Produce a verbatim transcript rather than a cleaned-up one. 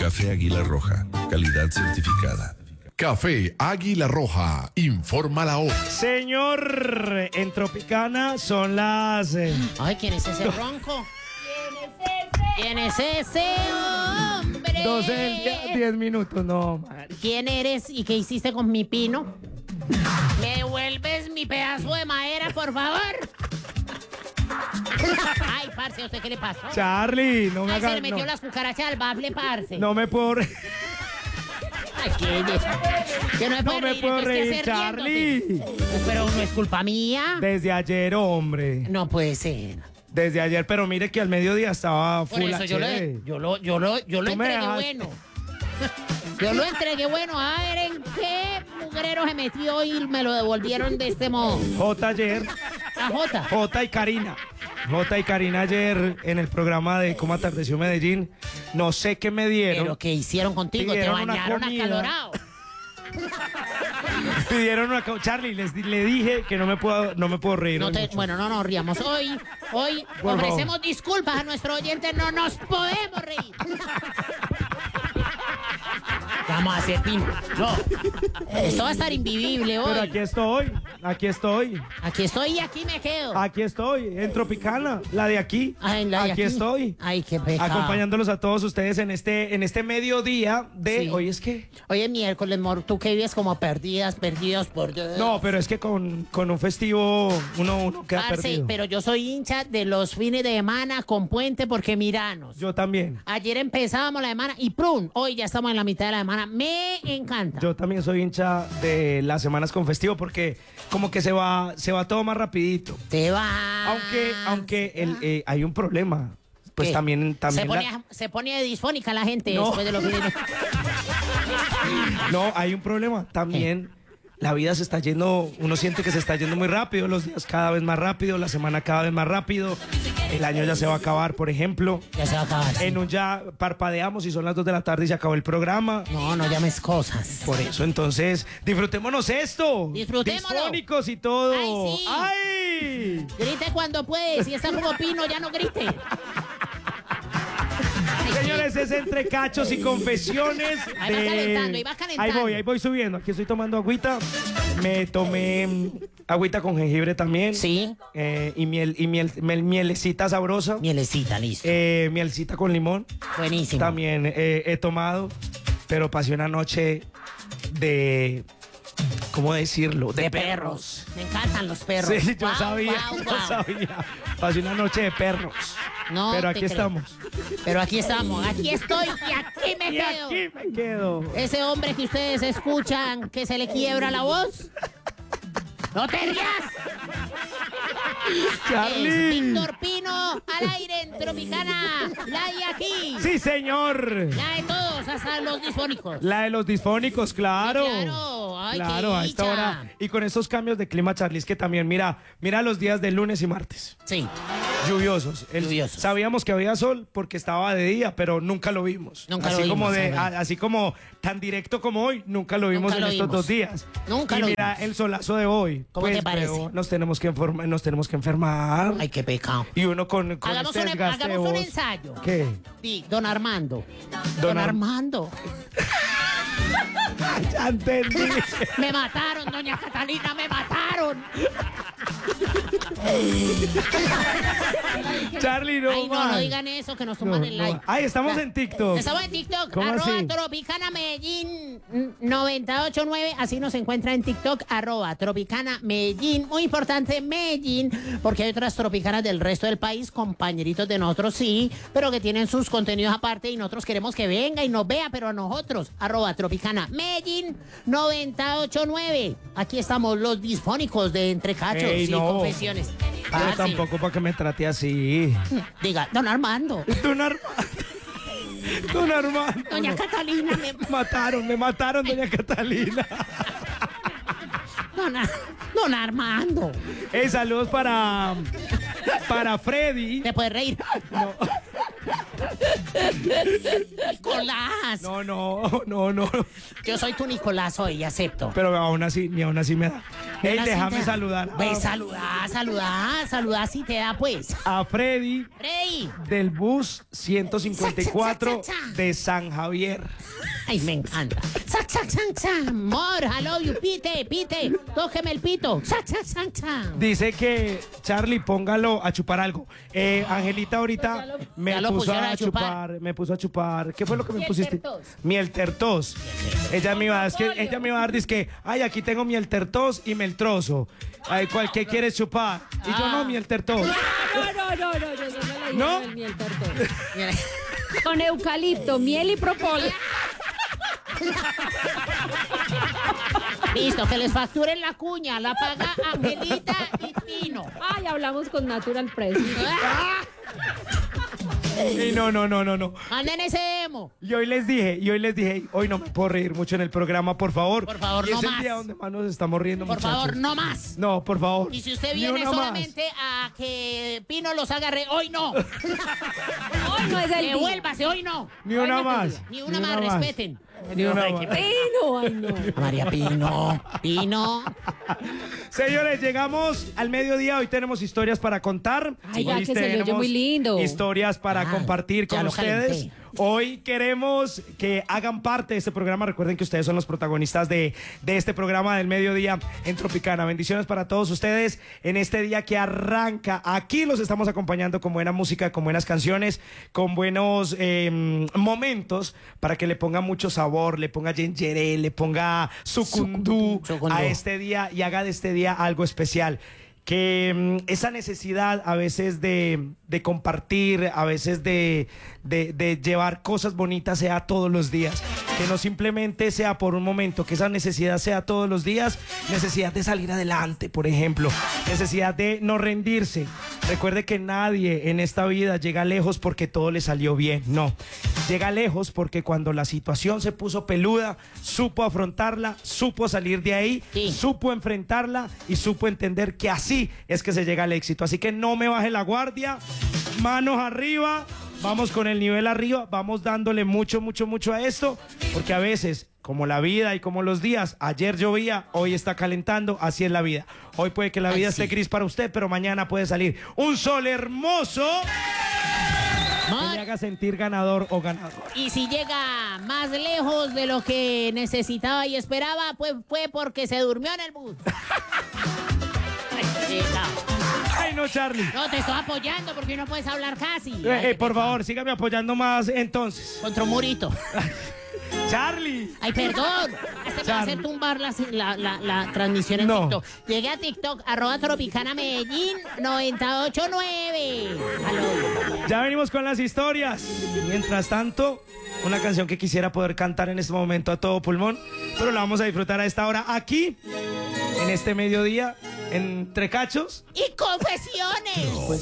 Café Águila Roja, calidad certificada. Café Águila Roja, informa la hora. Señor, en Tropicana son las... eh, Ay, ¿quién es ese ronco? ¿Quién es ese hombre? doce del día, diez minutos, no, man. ¿Quién eres y qué hiciste con mi pino? ¿Me devuelves mi pedazo de madera, por favor? Ay, parce, ¿a usted qué le pasó? Charlie, no me Ay, se hagas... le metió No, las cucarachas al bafle, parce. no me puedo reír, Ay, que, que no me, no me puedo entonces, ¿qué reír, hacer Charlie. riéndote? Pero no es culpa mía. Desde ayer, hombre. No puede ser. Desde ayer, pero mire que al mediodía estaba Por full eso yo lo, H D. yo lo, yo lo, yo lo Tú me entregué dejaste. bueno. Yo lo entregué bueno. A ver en qué mugrero se metió y me lo devolvieron de este modo. J ayer, La Jota. J y Karina. J y Karina ayer en el programa de Cómo Atardeció Medellín. No sé qué me dieron. Pero ¿qué hicieron contigo? Te Pidieron una bañaron comida. acalorado. Pidieron una... co- Charlie, les di- le dije que no me puedo, no me puedo reír. No hoy te- mucho. bueno, no nos riamos. Hoy, hoy Por ofrecemos favor. disculpas a nuestro oyente. No nos podemos reír. Vamos a hacer pino. No. Esto va a estar invivible hoy. Pero aquí estoy, aquí estoy, Aquí estoy y aquí me quedo. aquí estoy, en Tropicana, la de aquí. Ay, la de aquí, estoy. Ay, qué pecado. Acompañándolos a todos ustedes en este, en este mediodía de... Sí. Hoy es que... Hoy es miércoles, mor, tú que vives como perdidas, perdidos por Dios. No, pero es que con, con un festivo uno, uno queda Parce, perdido. pero yo soy hincha de los fines de semana con puente porque miranos. Yo también. Ayer empezábamos la semana y prun, hoy ya estamos en la mitad de la semana. Me encanta. Yo también soy hincha de las semanas con festivo porque como que se va, se va todo más rapidito. Te va. Aunque, aunque el, eh, hay un problema. Pues ¿Qué? también, también se, pone, la- se pone disfónica la gente No. después de los fines de... No, hay un problema. También la vida se está yendo, uno siente que se está yendo muy rápido, los días cada vez más rápido, la semana cada vez más rápido, el año ya se va a acabar, por ejemplo. Ya se va a acabar. sí. En un ya parpadeamos y son las dos de la tarde y se acabó el programa. No, no llames cosas. Por eso, entonces, disfrutémonos esto. Disfrutémoslo. Disfónicos y todo. Ay, sí. ¡Ay! Grite cuando puede. Si está como Pino, ya no grite. Señores, es entre cachos y confesiones. Ahí va calentando, ahí va calentando. Ahí voy, ahí voy subiendo. Aquí estoy tomando agüita. Me tomé mm, agüita con jengibre también. Sí. Eh, y miel, y miel, miel- mielecita sabrosa. Mielecita, listo. Eh, mielcita con limón. Buenísimo. También eh, he tomado. Pero pasé una noche de... ¿Cómo decirlo? De perros. Me encantan los perros. Sí, yo Guau, sabía, guau, yo guau. sabía. Pasé una noche de perros. No Pero te aquí creo. estamos. Pero aquí estamos. Aquí estoy y aquí me Y quedo. aquí me quedo. Ese hombre que ustedes escuchan que se le quiebra la voz. ¡No te rías! Es Charlie. Víctor Pino al aire en Tropicana. La de aquí. Sí, señor. La de todos, hasta los disfónicos. La de los disfónicos, claro. Sí, claro. Ay, claro, qué a esta dicha. hora. Y con estos cambios de clima, Charlie, es que también, mira, mira los días de lunes y martes. Sí. Lluviosos. El- Lluviosos. Sabíamos que había sol porque estaba de día, pero nunca lo vimos. Nunca así lo como vimos, de, es verdad. a- así como tan directo como hoy, nunca lo vimos Nunca en lo estos vimos. dos días. Nunca y lo mira vimos. el solazo de hoy. ¿Cómo pues, te parece? pero nos tenemos que enfermar, nos tenemos que enfermar. Ay, qué pecado. Y uno con, con Hagamos, este un, desgaste de hagamos un voz. ensayo. ¿Qué? Sí, don Armando. Don, Don Ar- Armando. Ya entendí. Me mataron, doña Catalina, me mataron. Charlie, no Ay, no, más. no digan eso, que nos No, toman el no. like. Ay, estamos Ya. en TikTok. Estamos en TikTok, ¿Cómo arroba así? Tropicana Medellín noventa y ocho punto nueve, así nos encuentra en TikTok, arroba Tropicana Medellín. Muy importante, Medellín, porque hay otras tropicanas del resto del país, compañeritos de nosotros, sí, pero que tienen sus contenidos aparte y nosotros queremos que venga y nos vea, pero a nosotros, arroba Tropicana Medellín noventa y ocho punto nueve. Aquí estamos los disfónicos de Entre Cachos Ey, y no. Confesiones. Pero Parce, tampoco para que me trate así. diga, don Armando, Don Armando. Don Armando. doña Catalina, me... Me mataron, me mataron, doña Catalina. Don, Ar- don Armando. Hey, saludos para, para Freddy. Te puedes reír. Nicolás. No, no, no, no. Yo soy tu Nicolás hoy, acepto. Pero aún así, ni aún así me da. Ey, Así déjame te- saludar Pues a, saludá, saludá, saludá si te da, pues. a Freddy Freddy. del bus ciento cincuenta y cuatro Sa, sa, sa, sa. de San Javier. Ay, me encanta. Sac, sac, sac, sac. More, hello you, pite, pite. Tóqueme el pito. Sac, sac, sac, sac. Dice que, Charlie, póngalo a chupar algo. Eh, Angelita ahorita me Ya lo puso pusieron a a chupar. chupar, me puso a chupar. ¿Qué fue lo que me Miel pusiste? tertos. Miel tertos. Ella me iba a dar, es que ella me iba a dar, dice que, ay, aquí tengo miel tertos y meltroso. Ay, ¿cuál que quieres chupar? Y yo no, miel tertos. No, no, no, no, yo no me la ¿No? digo del miel tertos. Con eucalipto, miel y propóleo. Listo, que les facturen la cuña. La paga Angelita y Pino. Ay, hablamos con Natural Press. Y no, no, no, no, no. Manden ese demo. Y hoy les dije, y hoy les dije, hoy no me puedo reír mucho en el programa, por favor. Por favor, y no es el más. día donde más nos estamos riendo, Por muchachos. favor, no más. No, por favor. Y si usted Ni viene una más. solamente a que Pino los agarre, hoy no. Hoy no es el día. Devuélvase, hoy no. Ni una más. Ni una más, respeten. Ni una Ay, más. qué Pino, ay no. A María Pino, Pino. Señores, llegamos al mediodía. Hoy tenemos historias para contar. Ay, ya Hoy que se le oye tenemos muy lindo. Historias para Ah, compartir ya con lo ustedes. calenté. Hoy queremos que hagan parte de este programa. Recuerden que ustedes son los protagonistas de, de este programa del mediodía en Tropicana. Bendiciones para todos ustedes en este día que arranca. Aquí los estamos acompañando con buena música, con buenas canciones, con buenos eh, momentos para que le ponga mucho sabor, le ponga yengeré, le ponga sucundú Sucundú. a este día y haga de este día algo especial. Que mm, esa necesidad a veces de, de compartir, a veces de, de, de llevar cosas bonitas sea todos los días, que no simplemente sea por un momento, que esa necesidad sea todos los días, necesidad de salir adelante, por ejemplo, necesidad de no rendirse. Recuerde que nadie en esta vida llega lejos porque todo le salió bien, no. Llega lejos porque cuando la situación se puso peluda, supo afrontarla, supo salir de ahí, Sí. supo enfrentarla y supo entender que así es que se llega al éxito. Así que no me baje la guardia, manos arriba, vamos con el nivel arriba, vamos dándole mucho, mucho, mucho a esto, porque a veces, como la vida y como los días, ayer llovía, hoy está calentando, así es la vida. Hoy puede que la vida Ay, esté sí. gris para usted, pero mañana puede salir un sol hermoso que le Amor, haga sentir ganador o ganador. y si llega más lejos de lo que necesitaba y esperaba, pues fue porque se durmió en el bus. Ay, chica. Ay, no, Charlie. No, te estoy apoyando porque no puedes hablar casi. Eh, Ay, eh, qué por pecado. favor, sígame apoyando más entonces. Contra un murito. Charlie. Ay, perdón. Este me va a hacer Charlie. tumbar la, la, la, la transmisión en No. TikTok. Llegué a TikTok, arroba Tropicana Medellín noventa y ocho nueve. Aló. Ya venimos con las historias. Mientras tanto, una canción que quisiera poder cantar en este momento a todo pulmón, pero la vamos a disfrutar a esta hora aquí, en este mediodía, entre cachos. Y confesiones. Pues